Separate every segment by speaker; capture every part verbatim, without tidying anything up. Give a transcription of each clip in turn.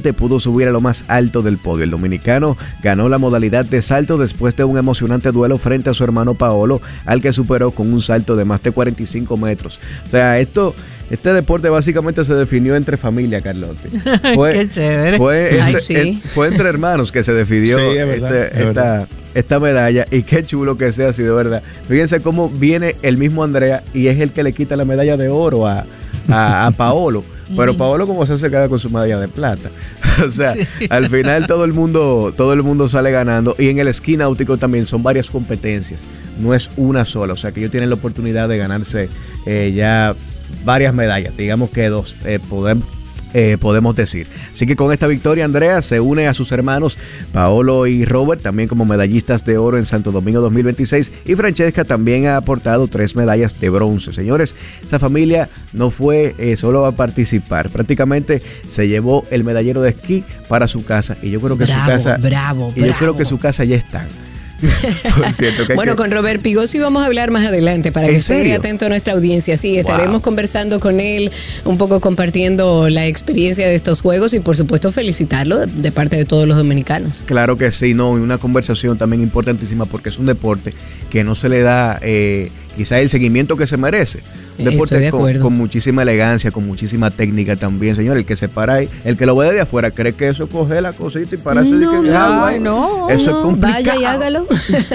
Speaker 1: finalmente pudo subir a lo más alto del podio. El dominicano ganó la modalidad de salto después de un emocionante duelo frente a su hermano Paolo, al que superó con un salto de más de cuarenta y cinco metros. O sea, esto... Este deporte básicamente se definió entre familia, Carlotti. Fue,
Speaker 2: Qué chévere.
Speaker 1: Fue,
Speaker 2: Ay,
Speaker 1: entre,
Speaker 2: sí.
Speaker 1: en, fue entre hermanos que se definió
Speaker 3: sí, es verdad,
Speaker 1: este,
Speaker 3: es
Speaker 1: esta, esta medalla. Y qué chulo que sea así, de verdad. Fíjense cómo viene el mismo Andrea y es el que le quita la medalla de oro a, a, a Paolo. Pero Paolo, como se, se queda con su medalla de plata. O sea, sí. Al final todo el mundo todo el mundo sale ganando. Y en el esquí náutico también son varias competencias. No es una sola. O sea, que ellos tienen la oportunidad de ganarse eh, ya varias medallas. Digamos que dos, eh, podemos, eh, podemos decir. Así que con esta victoria, Andrea se une a sus hermanos Paolo y Robert, también como medallistas de oro en Santo Domingo dos mil veintiséis. Y Francesca también ha aportado tres medallas de bronce. Señores, esa familia no fue eh, solo a participar. Prácticamente se llevó el medallero de esquí para su casa. Y yo creo que
Speaker 2: bravo,
Speaker 1: su casa...
Speaker 2: Bravo,
Speaker 1: y
Speaker 2: bravo.
Speaker 1: yo creo que su casa ya está. Cierto, que
Speaker 2: bueno,
Speaker 1: que...
Speaker 2: con Robert Pigosi vamos a hablar más adelante para que esté atento a nuestra audiencia. Sí, estaremos wow. conversando con él, un poco compartiendo la experiencia de estos juegos y por supuesto felicitarlo de parte de todos los dominicanos.
Speaker 1: Claro que sí, no, y una conversación también importantísima porque es un deporte que no se le da eh, quizá el seguimiento que se merece. Un deporte
Speaker 2: de
Speaker 1: con, con muchísima elegancia, con muchísima técnica también, señor. El que se para ahí, el que lo ve de afuera cree que eso coge la cosita y pararse
Speaker 2: no,
Speaker 1: de que
Speaker 2: no,
Speaker 1: ah, bueno,
Speaker 2: no,
Speaker 1: eso
Speaker 2: no,
Speaker 1: es complicado.
Speaker 2: Vaya y hágalo.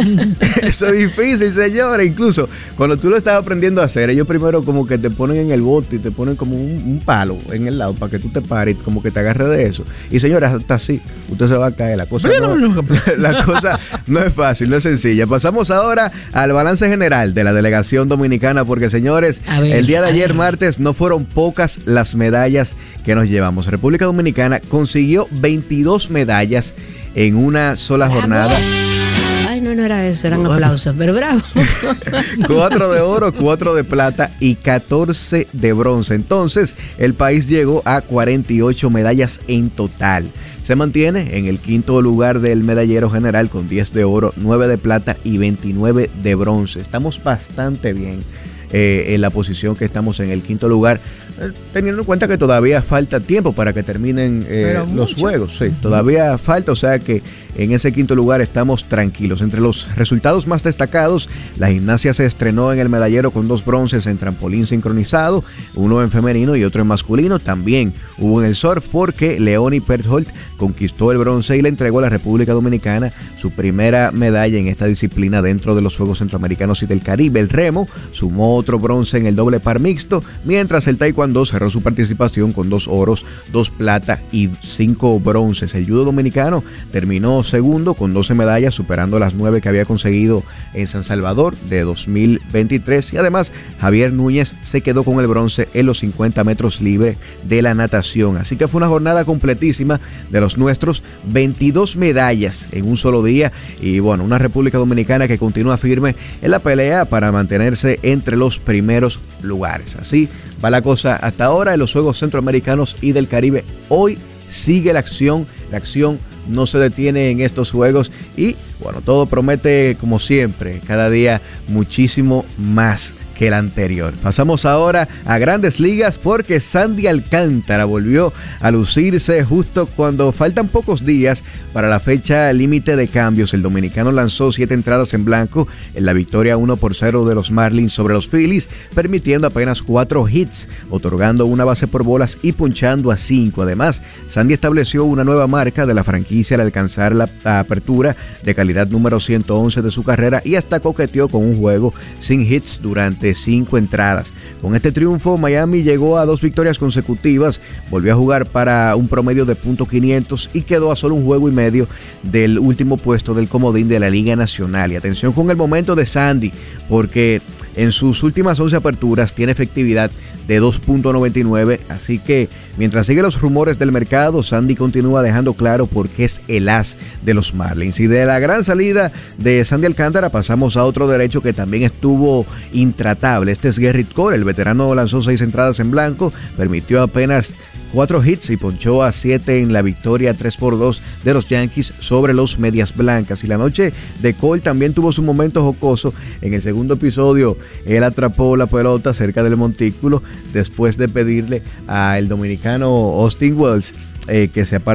Speaker 1: Eso es difícil, señores. Incluso cuando tú lo estás aprendiendo a hacer, ellos primero como que te ponen en el bote y te ponen como un, un palo en el lado para que tú te pares, como que te agarres de eso. Y señores, hasta así, usted se va a caer. La cosa, no, la cosa no es fácil, no es sencilla. Pasamos ahora al balance general de la delegación dominicana, porque señores, ver, el día de ayer, martes, no fueron pocas las medallas que nos llevamos. República Dominicana consiguió veintidós medallas en una sola
Speaker 2: bravo.
Speaker 1: jornada.
Speaker 2: Ay, no, no era eso, eran aplausos, pero bravo.
Speaker 1: Cuatro de oro, cuatro de plata y catorce de bronce. Entonces, el país llegó a cuarenta y ocho medallas en total. Se mantiene en el quinto lugar del medallero general con diez de oro, nueve de plata y veintinueve de bronce. Estamos bastante bien eh, en la posición que estamos en el quinto lugar, eh, teniendo en cuenta que todavía falta tiempo para que terminen eh, los juegos. Sí, todavía falta, o sea que en ese quinto lugar estamos tranquilos. Entre los resultados más destacados, la gimnasia se estrenó en el medallero con dos bronces en trampolín sincronizado, uno en femenino y otro en masculino. También hubo en el surf porque Leonie Pertholt conquistó el bronce y le entregó a la República Dominicana su primera medalla en esta disciplina dentro de los Juegos Centroamericanos y del Caribe. El remo sumó otro bronce en el doble par mixto, mientras el taekwondo cerró su participación con dos oros, dos plata y cinco bronces. El judo dominicano terminó segundo con doce medallas, superando las nueve que había conseguido en San Salvador de dos mil veintitrés. Y además, Javier Núñez se quedó con el bronce en los cincuenta metros libre de la natación. Así que fue una jornada completísima de los nuestros, veintidós medallas en un solo día. Y bueno, una República Dominicana que continúa firme en la pelea para mantenerse entre los primeros lugares. Así va la cosa hasta ahora en los Juegos Centroamericanos y del Caribe. Hoy sigue la acción, la acción no se detiene en estos juegos y bueno, todo promete como siempre, cada día muchísimo más que el anterior. Pasamos ahora a Grandes Ligas porque Sandy Alcántara volvió a lucirse justo cuando faltan pocos días para la fecha límite de cambios. El dominicano lanzó siete entradas en blanco en la victoria uno por cero de los Marlins sobre los Phillies, permitiendo apenas cuatro hits, otorgando una base por bolas y punchando a cinco. Además, Sandy estableció una nueva marca de la franquicia al alcanzar la, la apertura de calidad número ciento once de su carrera y hasta coqueteó con un juego sin hits durante cinco entradas. Con este triunfo, Miami llegó a dos victorias consecutivas, volvió a jugar para un promedio de punto quinientos y quedó a solo un juego y medio del último puesto del comodín de la Liga Nacional. Y atención con el momento de Sandy, porque en sus últimas once aperturas tiene efectividad de dos punto noventa y nueve, así que mientras sigue los rumores del mercado, Sandy continúa dejando claro por qué es el as de los Marlins. Y de la gran salida de Sandy Alcántara pasamos a otro derecho que también estuvo intratable. Este es Gerrit Cole. El veterano lanzó seis entradas en blanco, permitió apenas cuatro hits y ponchó a siete en la victoria tres por dos de los Yankees sobre los Medias Blancas. Y la noche de Cole también tuvo su momento jocoso. En el segundo episodio, él atrapó la pelota cerca del montículo después de pedirle al dominicano Austin Wells eh, que se aparte